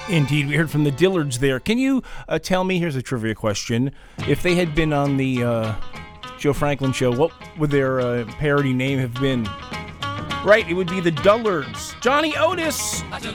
Indeed, we heard from the Dillards there. Can you tell me, here's a trivia question, if they had been on the Joe Franklin show, what would their parody name have been? Right, it would be the Dullards. Johnny Otis! I took